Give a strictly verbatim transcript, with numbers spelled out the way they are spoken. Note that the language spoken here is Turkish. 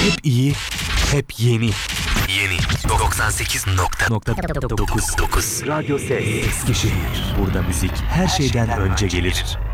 Hep iyi, hep yeni. Yeni doksan sekiz nokta dokuz. Radyo Ses. Eskişehir. Burada müzik her şeyden önce gelir.